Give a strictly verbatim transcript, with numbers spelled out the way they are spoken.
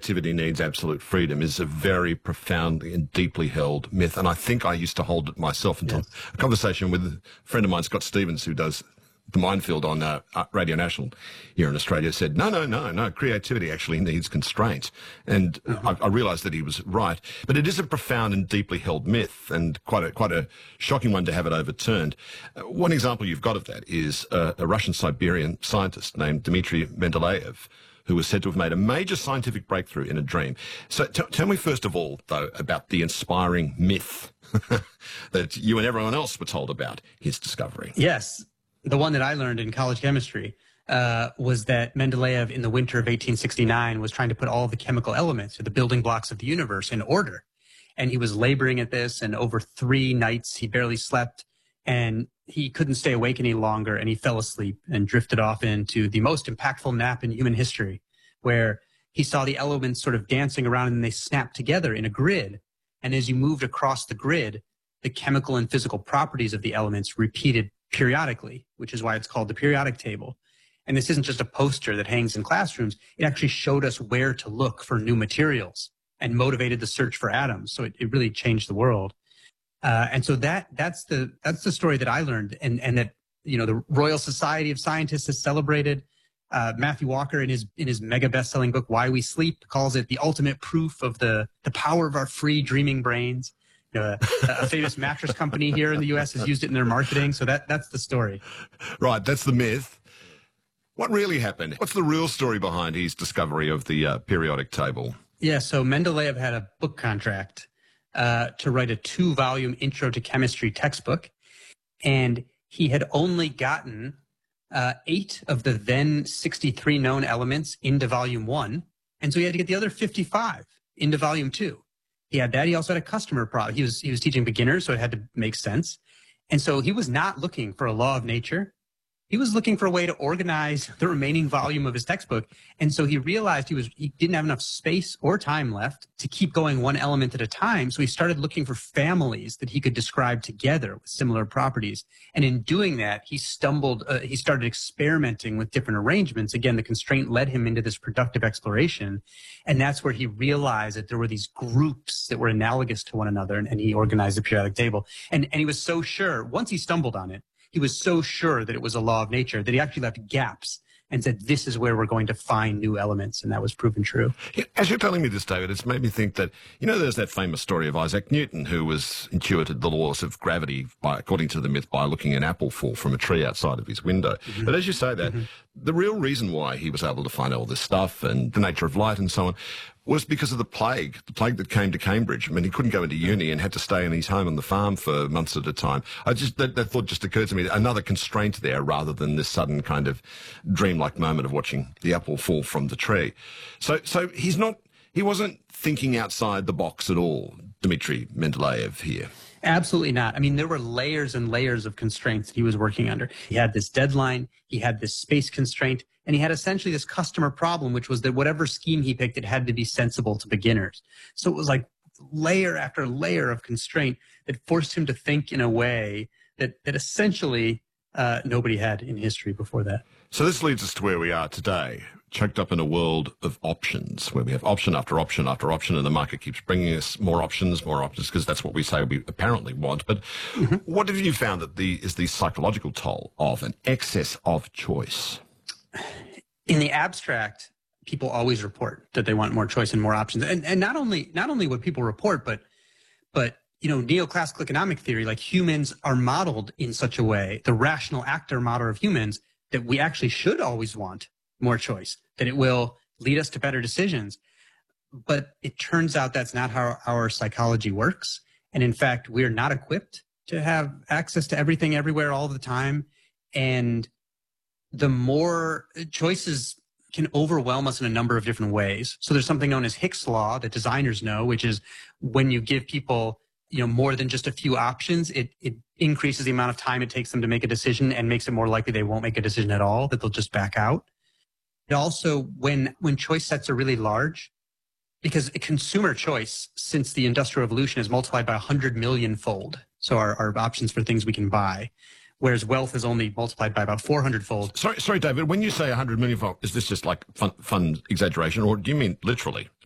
Activity needs absolute freedom is a very profoundly and deeply held myth. And I think I used to hold it myself until Yes. a conversation with a friend of mine, Scott Stevens, who does the Minefield on uh, Radio National here in Australia, said, no, no, no, no, creativity actually needs constraints. And mm-hmm. I, I realised that he was right. But it is a profound and deeply held myth, and quite a, quite a shocking one to have it overturned. Uh, one example you've got of that is uh, a Russian-Siberian scientist named Dmitry Mendeleev, who was said to have made a major scientific breakthrough in a dream. So t- tell me first of all, though, about the inspiring myth that you and everyone else were told about his discovery. Yes. The one that I learned in college chemistry uh, was that Mendeleev in the winter of eighteen sixty-nine was trying to put all the chemical elements or the building blocks of the universe in order. And he was laboring at this, and over three nights he barely slept, and he couldn't stay awake any longer, and he fell asleep and drifted off into the most impactful nap in human history, where he saw the elements sort of dancing around and they snapped together in a grid. And as you moved across the grid, the chemical and physical properties of the elements repeated periodically, which is why it's called the periodic table. And this isn't just a poster that hangs in classrooms. It actually showed us where to look for new materials and motivated the search for atoms. So it, it really changed the world. Uh, and so that that's the that's the story that I learned, and and that you know the Royal Society of Scientists has celebrated. Uh, Matthew Walker in his in his mega best-selling book Why We Sleep calls it the ultimate proof of the the power of our free dreaming brains. You know, a, a famous mattress company here in the U S has used it in their marketing. So that that's the story. Right, that's the myth. What really happened? What's the real story behind his discovery of the uh, periodic table? Yeah, so Mendeleev had a book contract uh, to write a two-volume Intro to Chemistry textbook, and he had only gotten uh, eight of the then sixty-three known elements into volume one, and so he had to get the other fifty-five into volume two. He had that. He also had a customer product. He was he was teaching beginners, so it had to make sense. And so he was not looking for a law of nature. He was looking for a way to organize the remaining volume of his textbook. And so he realized he was he didn't have enough space or time left to keep going one element at a time. So he started looking for families that he could describe together with similar properties. And in doing that, he stumbled, uh, he started experimenting with different arrangements. Again, the constraint led him into this productive exploration. And that's where he realized that there were these groups that were analogous to one another. And, and he organized the periodic table. And, and he was so sure, once he stumbled on it, he was so sure that it was a law of nature that he actually left gaps and said, this is where we're going to find new elements. And that was proven true. As you're telling me this, David, it's made me think that, you know, there's that famous story of Isaac Newton, who was intuited the laws of gravity, by, according to the myth, by looking an apple fall from a tree outside of his window. Mm-hmm. But as you say that, mm-hmm. the real reason why he was able to find all this stuff and the nature of light and so on was because of the plague, the plague that came to Cambridge. I mean, he couldn't go into uni and had to stay in his home on the farm for months at a time. I just, that, that thought just occurred to me, another constraint there rather than this sudden kind of dreamlike moment of watching the apple fall from the tree. So, so he's not, he wasn't thinking outside the box at all, Dmitry Mendeleev here. Absolutely not. I mean, there were layers and layers of constraints that he was working under. He had this deadline, he had this space constraint, and he had essentially this customer problem, which was that whatever scheme he picked, it had to be sensible to beginners. So it was like layer after layer of constraint that forced him to think in a way that, that essentially uh, nobody had in history before that. So this leads us to where we are today, choked up in a world of options, where we have option after option after option, and the market keeps bringing us more options, more options, because that's what we say we apparently want. But mm-hmm. what have you found that the is the psychological toll of an excess of choice? In the abstract, people always report that they want more choice and more options. And, and not only not only what people report, but but you know, neoclassical economic theory, like humans are modeled in such a way, the rational actor model of humans, that we actually should always want more choice, that it will lead us to better decisions. But it turns out that's not how our psychology works. And in fact, we're not equipped to have access to everything everywhere all the time. And the more choices can overwhelm us in a number of different ways. So there's something known as Hicks' law that designers know, which is when you give people, you know, more than just a few options, it, it increases the amount of time it takes them to make a decision and makes it more likely they won't make a decision at all, that they'll just back out. It also, when, when choice sets are really large, because consumer choice since the Industrial Revolution is multiplied by one hundred million fold. So our, our options for things we can buy. Whereas wealth is only multiplied by about four hundred fold. Sorry, sorry, David, when you say one hundred million fold, is this just like fun, fun exaggeration, or do you mean literally?